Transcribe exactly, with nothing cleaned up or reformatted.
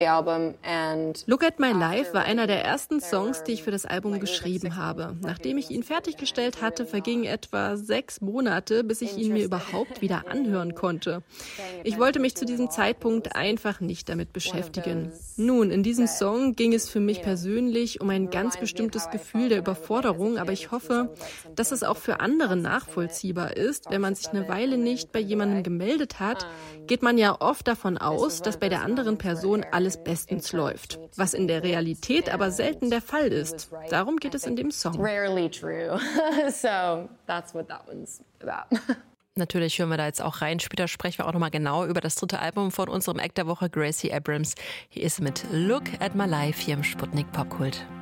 Look at My Life war einer der ersten Songs, die ich für das Album geschrieben habe. Nachdem ich ihn fertiggestellt hatte, vergingen etwa sechs Monate, bis ich ihn mir überhaupt wieder anhören konnte. Ich wollte mich zu diesem Zeitpunkt einfach nicht damit beschäftigen. Nun, in diesem Song ging es für mich persönlich um ein ganz bestimmtes Gefühl der Überforderung, aber ich hoffe, dass es auch für andere nachvollziehbar ist. Wenn man sich eine Weile nicht bei jemandem gemeldet hat, geht man ja oft davon aus, dass bei der anderen Person alles bestens läuft, was in der Realität aber selten der Fall ist. Darum geht es in dem Song. Natürlich hören wir da jetzt auch rein. Später sprechen wir auch nochmal genau über das dritte Album von unserem Act der Woche, Gracie Abrams. Hier ist mit Look at My Life hier im Sputnik Popkult.